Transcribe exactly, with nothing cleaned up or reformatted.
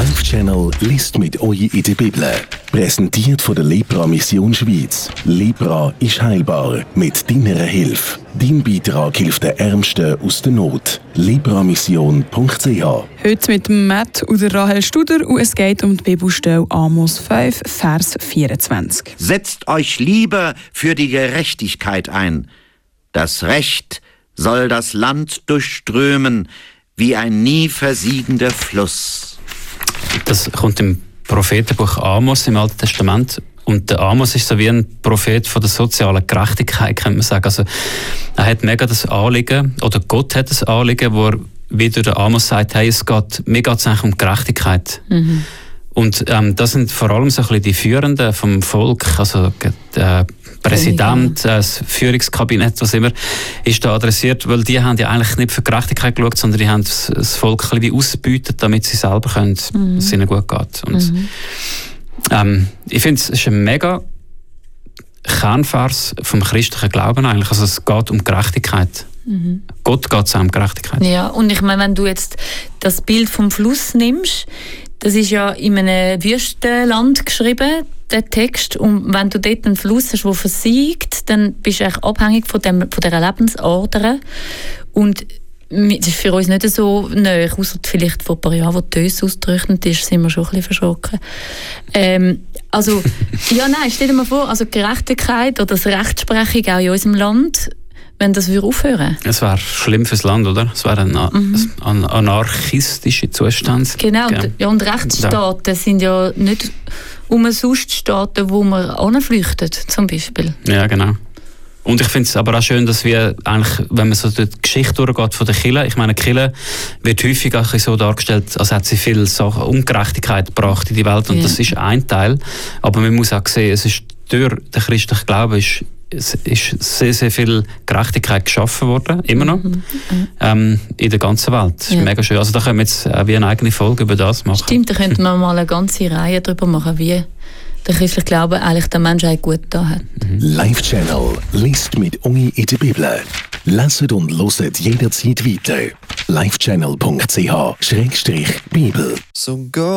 Live-Channel liest mit euch in der Bibel. Präsentiert von der Lepra Mission Schweiz. Lepra ist heilbar mit deiner Hilfe. Dein Beitrag hilft den Ärmsten aus der Not. lepramission punkt c h. Heute mit Matt und der Rahel Studer und es geht um die Bibelstelle Amos fünf, Vers vierundzwanzig. Setzt euch lieber für die Gerechtigkeit ein. Das Recht soll das Land durchströmen wie ein nie versiegender Fluss. Das kommt im Prophetenbuch Amos im Alten Testament. Und der Amos ist so wie ein Prophet von der sozialen Gerechtigkeit, könnte man sagen. Also, er hat mega das Anliegen, oder Gott hat das Anliegen, wo er, wie der Amos sagt, hey, es geht, mir geht es eigentlich um Gerechtigkeit. Mhm. Und ähm, das sind vor allem so ein bisschen die Führenden vom Volk, also der Präsident, das Führungskabinett, was immer, ist da adressiert, weil die haben ja eigentlich nicht für Gerechtigkeit geschaut, sondern die haben das Volk ein bisschen wie ausgebeutet, damit sie selber können, mhm. dass es ihnen gut geht. Und, mhm. ähm, ich finde, es ist ein mega Kernvers vom christlichen Glauben eigentlich. Also es geht um Gerechtigkeit. Mhm. Gott geht es auch um Gerechtigkeit. Ja, und ich meine, wenn du jetzt das Bild vom Fluss nimmst, das ist ja in einem Wüstenland geschrieben, der Text. Und wenn du dort einen Fluss hast, der versiegt, dann bist du eigentlich abhängig von, dem, von dieser Lebensader. Und das ist für uns nicht so nahe, außer vielleicht vor ein paar Jahren, wo die Döse ausgetrocknet ist, sind wir schon ein bisschen verschrocken. Ähm, also, ja, nein, stell dir mal vor, also Gerechtigkeit oder das Rechtsprechung auch in unserem Land, wenn das aufhören würde. Es wäre schlimm fürs Land, oder? Es wäre ein, mhm. ein anarchistischer Zustand. Genau, okay. Ja, und Rechtsstaaten ja. sind ja nicht umsonst Staaten, wo man anflüchten, zum Beispiel. Ja, genau. Und ich finde es aber auch schön, dass wir eigentlich, wenn man so durch die Geschichte durchgeht von der Kirche, ich meine, die Kirche wird häufig auch so dargestellt, als hätte sie viel Sachen, Ungerechtigkeit gebracht in die Welt. Und ja. das ist ein Teil. Aber man muss auch sehen, es ist durch den christlichen Glauben ist es ist sehr, sehr viel Gerechtigkeit geschaffen worden, immer noch, mhm. ähm, in der ganzen Welt. Das ist ja. mega schön. Also da können wir jetzt auch wie eine eigene Folge über das machen. Stimmt, da könnten wir mal eine ganze Reihe darüber machen, wie der christliche Glaube eigentlich der Menschheit gut da hat. Mhm. Live-Channel liest mit euch in der Bibel. Leset und loset jederzeit weiter. live channel punkt c h Schrägstrich Bibel. So go